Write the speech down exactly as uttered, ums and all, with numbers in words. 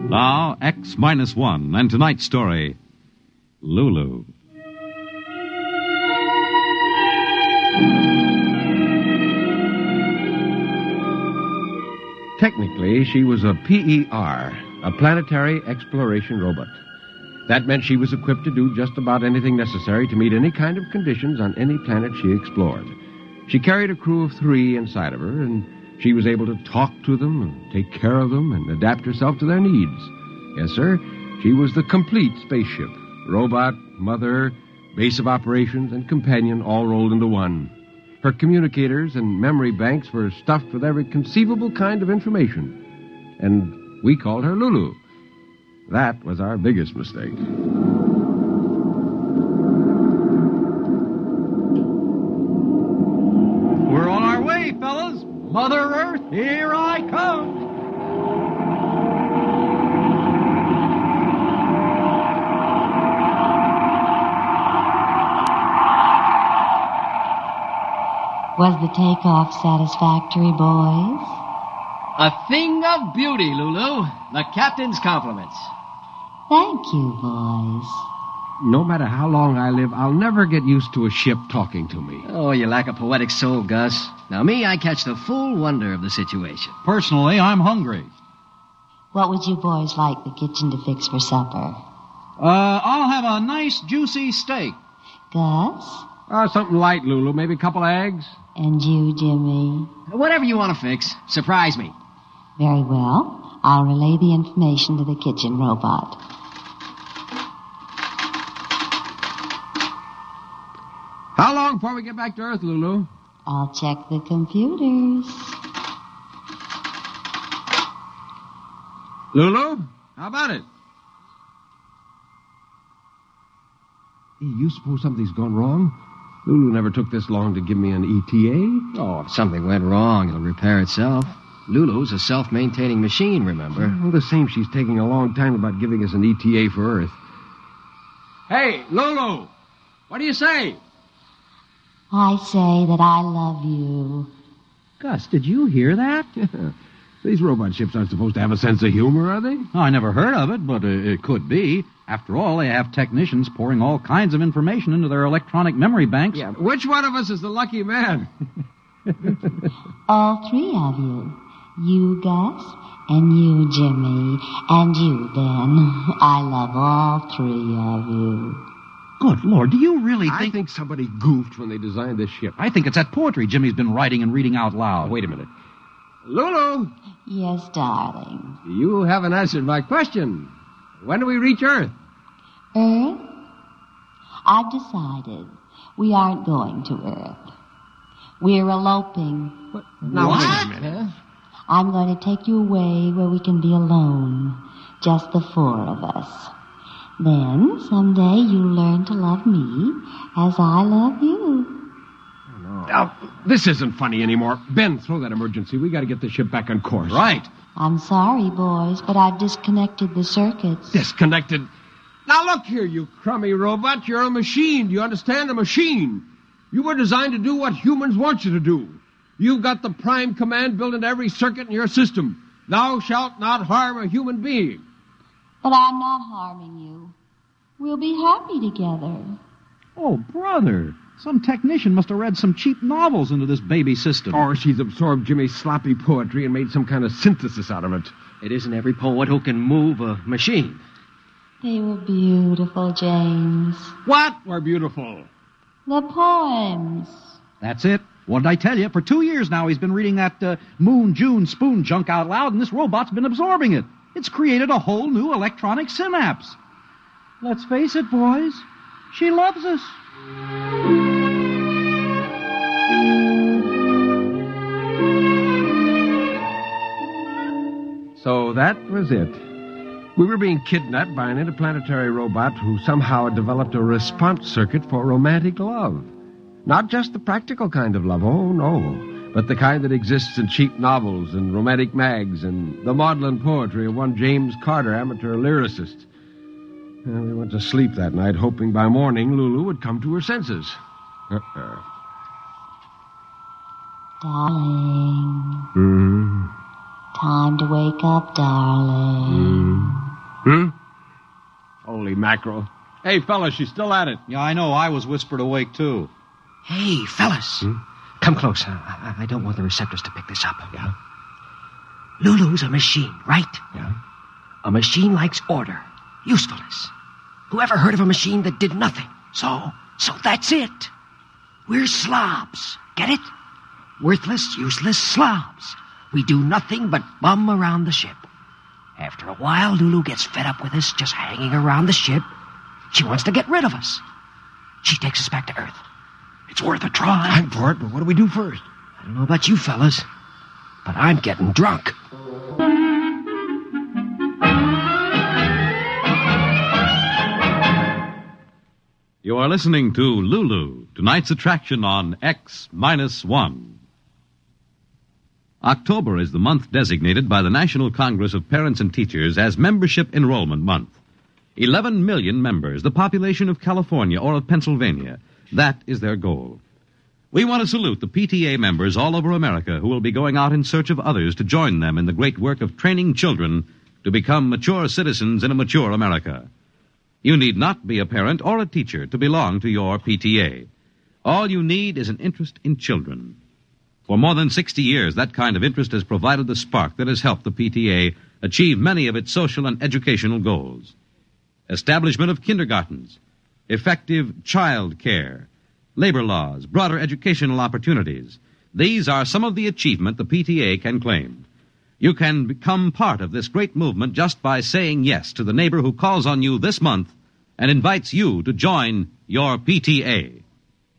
Now, X minus one, and tonight's story, Lulu. Technically, she was a P E R, a planetary exploration robot. That meant she was equipped to do just about anything necessary to meet any kind of conditions on any planet she explored. She carried a crew of three inside of her, and she was able to talk to them and take care of them and adapt herself to their needs. Yes, sir, she was the complete spaceship. Robot, mother, base of operations, and companion all rolled into one. Her communicators and memory banks were stuffed with every conceivable kind of information. And we called her Lulu. That was our biggest mistake. We're on our way, fellas. Mother Earth, here I come. Was the takeoff satisfactory, boys? A thing of beauty, Lulu. The captain's compliments. Thank you, boys. No matter how long I live, I'll never get used to a ship talking to me. Oh, you lack a poetic soul, Gus. Now, me, I catch the full wonder of the situation. Personally, I'm hungry. What would you boys like the kitchen to fix for supper? Uh, I'll have a nice, juicy steak. Gus? Uh, something light, Lulu. Maybe a couple eggs? And you, Jimmy? Whatever you want to fix. Surprise me. Very well. I'll relay the information to the kitchen robot. How long before we get back to Earth, Lulu? I'll check the computers. Lulu, how about it? Hey, you suppose something's gone wrong? Lulu never took this long to give me an E T A. Oh, if something went wrong, it'll repair itself. Lulu's a self-maintaining machine, remember? Well, the same, she's taking a long time about giving us an E T A for Earth. Hey, Lulu, what do you say? I say that I love you. Gus, did you hear that? These robot ships aren't supposed to have a sense of humor, are they? I never heard of it, but uh, it could be. After all, they have technicians pouring all kinds of information into their electronic memory banks. Yeah, which one of us is the lucky man? All three of you. You, Gus, and you, Jimmy, and you, Ben. I love all three of you. Good Lord, do you really I think... think somebody goofed when they designed this ship. I think it's that poetry Jimmy's been writing and reading out loud. Oh, wait a minute. Lulu, Yes, darling. you haven't answered my question. When do we reach Earth? Earth? I've decided we aren't going to Earth. We're eloping. What? Now, What? wait a minute. I'm going to take you away where we can be alone. Just the four of us. Then, someday, you'll learn to love me as I love you. Now, this isn't funny anymore. Ben, throw that emergency. We got to get the ship back on course. Right. I'm sorry, boys, but I've disconnected the circuits. Disconnected. Now, look here, you crummy robot. You're a machine. Do you understand? A machine. You were designed to do what humans want you to do. You've got the prime command built into every circuit in your system. Thou shalt not harm a human being. But I'm not harming you. We'll be happy together. Oh, brother. Some technician must have read some cheap novels into this baby system. Or she's absorbed Jimmy's sloppy poetry and made some kind of synthesis out of it. It isn't every poet who can move a machine. They were beautiful, James. What were beautiful? The poems. That's it. What did I tell you? For two years now, he's been reading that uh, Moon June spoon junk out loud, and this robot's been absorbing it. It's created a whole new electronic synapse. Let's face it, boys. She loves us. So that was it. We were being kidnapped by an interplanetary robot who somehow had developed a response circuit for romantic love. Not just the practical kind of love, oh no, but the kind that exists in cheap novels and romantic mags and the maudlin poetry of one James Carter, amateur lyricist. Well, we went to sleep that night, hoping by morning Lulu would come to her senses. Uh-uh. Darling. Mm. Time to wake up, darling. Mm. Hmm? Holy mackerel. Hey, fella, she's still at it. Yeah, I know. I was whispered awake, too. Hey, fellas. Hmm? Come close. I, I don't want the receptors to pick this up. Yeah? Lulu's a machine, right? Yeah? A machine likes order, usefulness. Whoever heard of a machine that did nothing? So, so that's it. We're slobs. Get it? Worthless, useless slobs. We do nothing but bum around the ship. After a while, Lulu gets fed up with us just hanging around the ship. She wants to get rid of us. She takes us back to Earth. It's worth a try. I'm for it, but what do we do first? I don't know about you fellas, but I'm getting drunk. You are listening to Lulu, tonight's attraction on X minus one. October is the month designated by the National Congress of Parents and Teachers as Membership Enrollment Month. Eleven million members, the population of California or of Pennsylvania. That is their goal. We want to salute the P T A members all over America who will be going out in search of others to join them in the great work of training children to become mature citizens in a mature America. You need not be a parent or a teacher to belong to your P T A. All you need is an interest in children. For more than sixty years, that kind of interest has provided the spark that has helped the P T A achieve many of its social and educational goals. Establishment of kindergartens, effective child care, labor laws, broader educational opportunities. These are some of the achievement the P T A can claim. You can become part of this great movement just by saying yes to the neighbor who calls on you this month and invites you to join your P T A.